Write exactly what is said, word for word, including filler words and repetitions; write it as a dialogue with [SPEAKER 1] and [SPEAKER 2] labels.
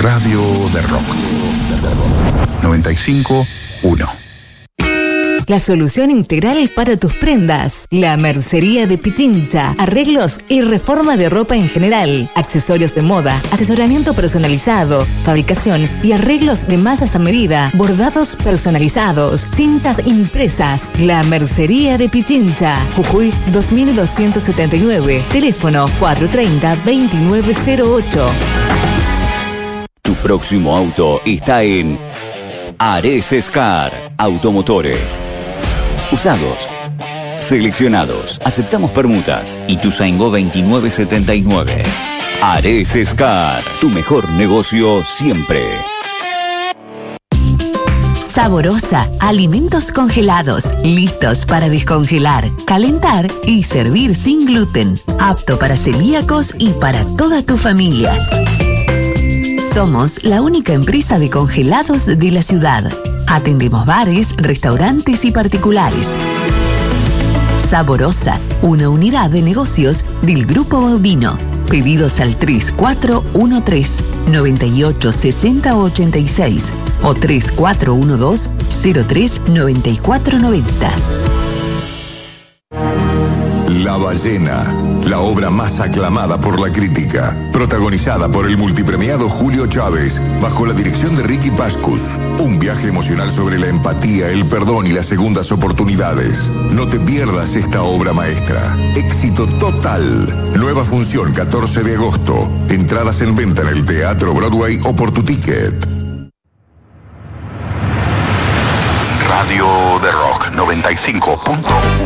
[SPEAKER 1] Radio de Rock. noventa y cinco punto uno.
[SPEAKER 2] La solución integral para tus prendas. La Mercería de Pichincha. Arreglos y reforma de ropa en general. Accesorios de moda. Asesoramiento personalizado. Fabricación y arreglos de masas a medida. Bordados personalizados. Cintas impresas. La Mercería de Pichincha. Jujuy dos mil doscientos setenta y nueve. Teléfono cuatro tres cero, dos nueve cero ocho.
[SPEAKER 3] Tu próximo auto está en Ares Scar Automotores. Usados, seleccionados, aceptamos permutas. Ituzaingó veintinueve setenta y nueve. Ares Scar, tu mejor negocio siempre.
[SPEAKER 4] Saborosa, alimentos congelados, listos para descongelar, calentar y servir sin gluten. Apto para celíacos y para toda tu familia. Somos la única empresa de congelados de la ciudad. Atendemos bares, restaurantes y particulares. Saborosa, una unidad de negocios del Grupo Baudino. Pedidos al tres cuatro uno tres, nueve ocho seis cero ocho seis o tres cuatro uno dos, cero tres nueve cuatro nueve cero.
[SPEAKER 5] La Ballena, la obra más aclamada por la crítica, protagonizada por el multipremiado Julio Chávez, bajo la dirección de Ricky Pascus. Un viaje emocional sobre la empatía, el perdón y las segundas oportunidades. No te pierdas esta obra maestra. Éxito total. Nueva función catorce de agosto. Entradas en venta en el Teatro Broadway o por tu ticket.
[SPEAKER 1] Radio de Rock noventa y cinco punto uno.